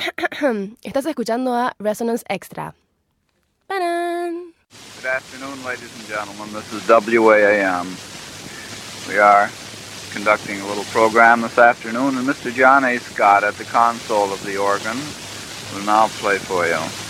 Estás escuchando a Resonance Extra. ¡Tarán! Good afternoon, ladies and gentlemen. This is WAAM. We are conducting a little program this afternoon, and Mr. John A. Scott at the console of the organ will now play for you.